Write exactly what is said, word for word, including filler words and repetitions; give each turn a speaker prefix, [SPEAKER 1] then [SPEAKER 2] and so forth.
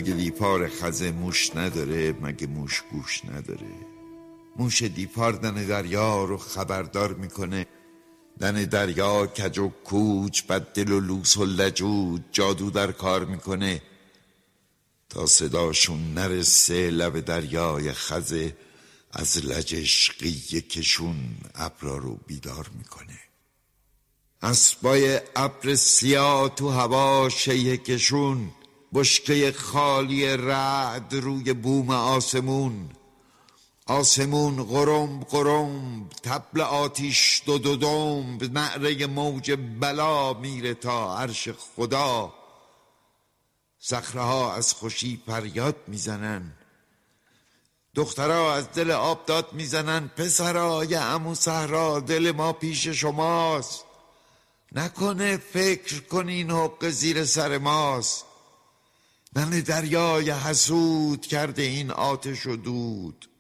[SPEAKER 1] مگه دیپار خزه موش نداره؟ مگه موش گوش نداره؟ موش دیپار دن دریا رو خبردار میکنه. دن دریا کج و کوچ، بد دل و لوس و لجوج جادو در کار میکنه تا صداشون نرسه لب دریای خزه. از لجشقی کشون ابرا رو بیدار میکنه. اسبای ابر سیاه تو هوا شیه کشون، بشکه خالی رعد روی بوم آسمون. آسمون غرم غرم، طبل آتیش دو دو دم، به نعره موج بلا میره تا عرش خدا. صخره‌ها از خوشی فریاد میزنن، دخترها از دل آب داد میزنن. پسرای عمو صحرا، دل ما پیش شماست، نکنه فکر کنین حق زیر سر ماست. نن دریای حسود کرده این آتش و دود،